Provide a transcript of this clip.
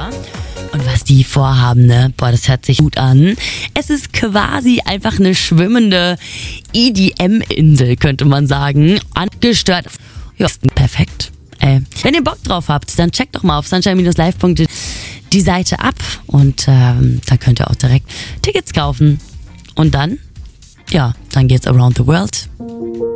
Und was die vorhaben, ne? Boah, das hört sich gut an. Es ist quasi einfach eine schwimmende EDM-Insel, könnte man sagen. Angestört. Ja, perfekt. Wenn ihr Bock drauf habt, dann checkt doch mal auf sunshine-live.de die Seite ab. Und da könnt ihr auch direkt Tickets kaufen. Und dann geht's around the world.